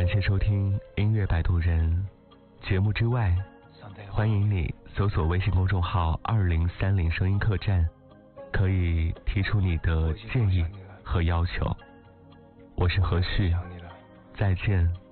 谢收听音乐摆渡人。节目之外，欢迎你搜索微信公众号2030声音客栈，可以提出你的建议和要求。我是何旭，再见。